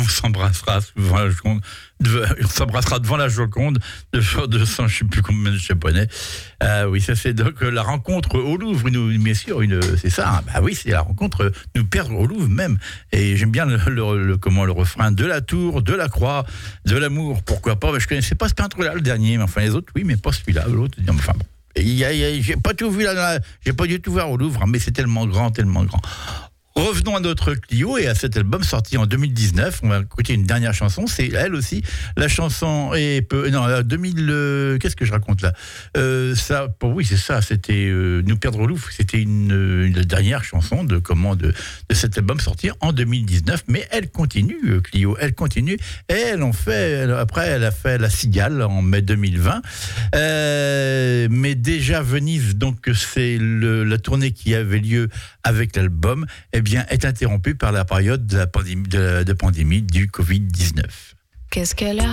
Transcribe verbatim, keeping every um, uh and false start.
s'embrassera devant la Joconde, on s'embrassera devant la Joconde de, de cent, je sais plus combien de japonais. Euh, oui, ça c'est donc la rencontre au Louvre, nous, bien sûr, une, c'est ça. Hein, bah oui, c'est la rencontre, nous perdre au Louvre même. Et j'aime bien le, le, le comment le refrain de la tour, de la croix, de l'amour. Pourquoi pas? Mais je connaissais pas ce peintre-là, le dernier. Mais enfin les autres, oui, mais pas celui-là. L'autre, enfin bon. Il y a, il y a, j'ai pas tout vu là, là, j'ai pas du tout voir au Louvre, mais c'est tellement grand, tellement grand. Revenons à notre Clio et à cet album sorti en deux mille dix-neuf. On va écouter une dernière chanson. C'est elle aussi. La chanson est peu, non, deux mille. Euh, qu'est-ce que je raconte là euh, Ça, pour oui, c'est ça. C'était euh, Nous perdre au Louvre. C'était une, une dernière chanson de comment de, de cet album sorti en deux mille dix-neuf. Mais elle continue, Clio. Elle continue. Et elle en fait. Elle, après, elle a fait La Cigale en mai deux mille vingt. Euh, mais déjà Venise, donc c'est le, la tournée qui avait lieu avec l'album. Eh bien, est interrompue par la période de la pandémie, de, de pandémie du covid dix-neuf. Qu'est-ce qu'elle a ?